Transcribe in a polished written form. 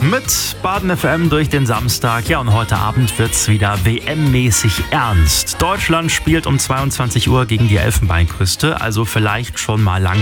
Mit Baden FM durch den Samstag. Ja, und heute Abend wird's wieder WM-mäßig ernst. Deutschland spielt um 22 Uhr gegen die Elfenbeinküste, also vielleicht schon mal lang